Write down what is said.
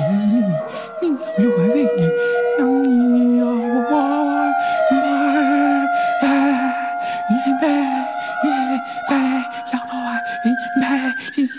你有我为你，让你有我拜拜拜拜拜，老头啊拜。